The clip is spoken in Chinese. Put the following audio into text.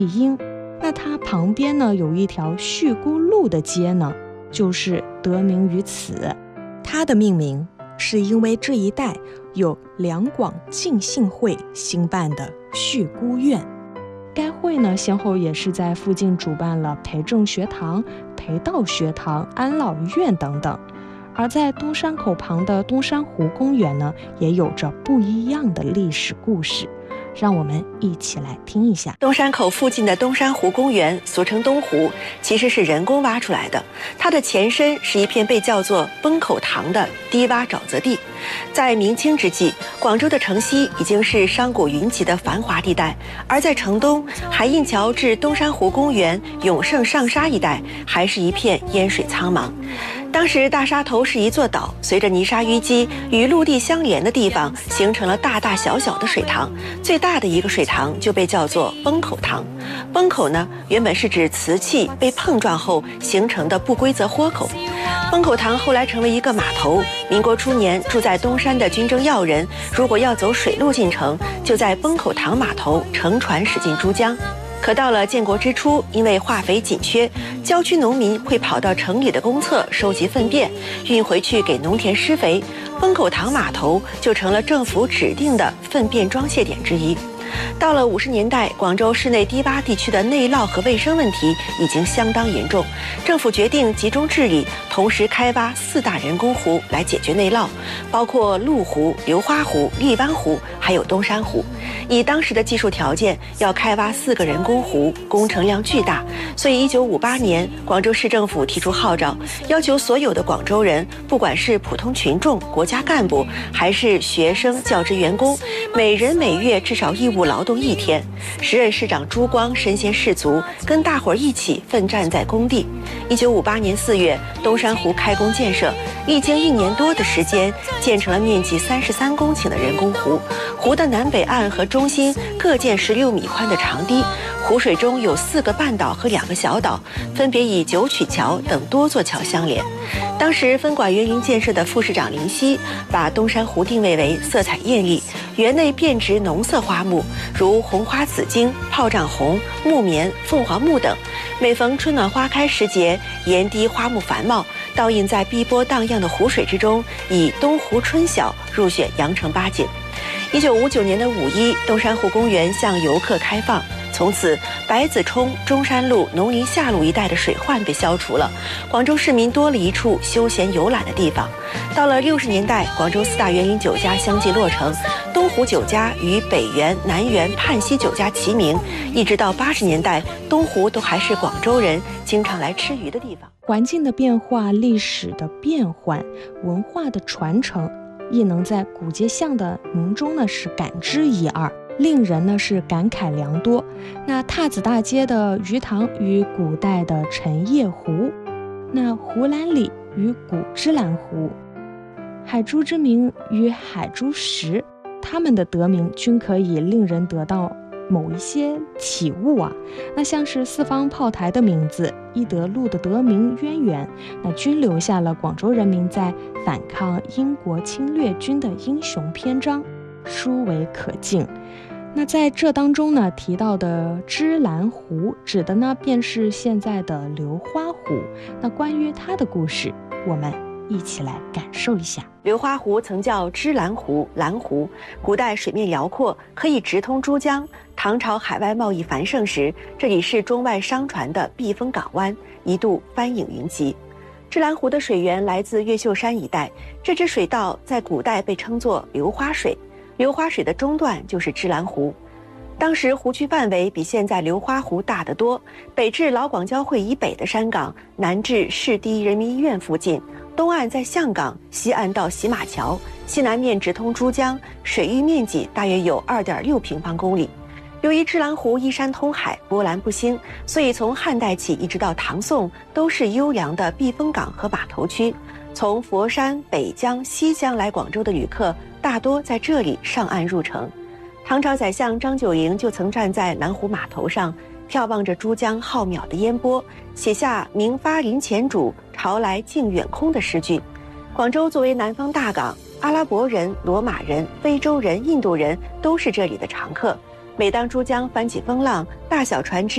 因。那它旁边呢有一条旭姑路的街呢，就是得名于此。 它的命名是因为这一带有两广浸信会兴办的旭姑院。 该会呢先后也是在附近主办了培正学堂、培道学堂、安老院等等。而在东山口旁的东山湖公园呢，也有着不一样的历史故事，让我们一起来听一下。 东山口附近的东山湖公园，俗称东湖，其实是人工挖出来的。它的前身是一片被叫做崩口塘的低洼沼泽地。在明清之际，广州的城西已经是商贾云集的繁华地带，而在城东，海印桥至东山湖公园、永盛上沙一带，还是一片烟水苍茫。当时大沙头是一座岛，随着泥沙淤积，与陆地相连的地方形成了大大小小的水塘，最大的一个水塘就被叫做崩口塘。崩口呢，原本是指瓷器被碰撞后形成的不规则豁口。崩口塘后来成为一个码头。民国初年，住在东山的军政要人，如果要走水路进城，就在崩口塘码头乘船驶进珠江。可到了建国之初，因为化肥紧缺，郊区农民会跑到城里的公厕收集粪便，运回去给农田施肥。崩口塘码头就成了政府指定的粪便装卸点之一。到了50年代，广州市内低洼地区的内涝和卫生问题已经相当严重，政府决定集中治理，同时开挖4大人工湖来解决内涝，包括麓湖、流花湖、荔湾湖，还有东山湖。以当时的技术条件，要开挖4个人工湖，工程量巨大，所以1958年，广州市政府提出号召，要求所有的广州人，不管是普通群众、国家干部，还是学生、教职员工，每人每月至少义务劳动1天。时任市长朱光身先士卒，跟大伙儿一起奋战在工地。1958年4月，东山湖开工建设，历经1年多的时间，建成了面积33公顷的人工湖。湖的南北岸和中心各建16米宽的长堤，湖水中有4个半岛和2个小岛，分别以九曲桥等多座桥相连。当时分管园林建设的副市长林夕把东山湖定位为色彩艳丽，园内遍植浓色花木，如红花紫荆、炮仗红、木棉、凤凰木等。每逢春暖花开时节，沿堤花木繁茂，倒映在碧波荡漾的湖水之中，以东湖春晓入选羊城8景。1959年的5一，东山湖公园向游客开放，从此白子冲、中山路、农林下路一带的水患被消除了，广州市民多了一处休闲游览的地方。到了60年代，广州4大园林酒家相继落成，东湖酒家与北园、南园、泮溪酒家齐名，一直到80年代，东湖都还是广州人经常来吃鱼的地方。 环境的变化、历史的变换、文化的传承，亦能在古街巷的民中呢是感知一二，令人呢是感慨良多。那太子大街的鱼塘与古代的陈叶湖，那湖南里与古芝兰湖，海珠之名与海珠石，它们的得名均可以令人得到某一些体悟啊。那像是四方炮台的名字、伊德路的得名渊源，那均留下了广州人民在反抗英国侵略军的英雄篇章，殊为可敬。那在这当中呢，提到的芝兰湖指的呢便是现在的流花湖。那关于它的故事，我们一起来感受一下。 流花湖曾叫芝兰湖、蓝湖，古代水面辽阔，可以直通珠江。唐朝海外贸易繁盛时，这里是中外商船的避风港湾，一度帆影云集。芝兰湖的水源来自越秀山一带，这支水道在古代被称作流花水，流花水的中段就是芝兰湖。当时湖区范围比现在流花湖大得多，北至老广交汇以北的山港，南至市第一人民医院附近，东岸在象港，西岸到洗马桥，西南面直通珠江，水域面积大约有2.6平方公里。由于芝兰湖依山通海，波澜不兴，所以从汉代起一直到唐宋，都是优良的避风港和码头区。从佛山、北疆、西疆来广州的旅客，大多在这里上岸入城。唐朝宰相张九龄就曾站在蓝湖码头上，眺望着珠江浩渺的烟波，写下“明发林前渚，潮来镜远空”的诗句。广州作为南方大港，阿拉伯人、罗马人、非洲人、印度人都是这里的常客。每当珠江翻起风浪，大小船只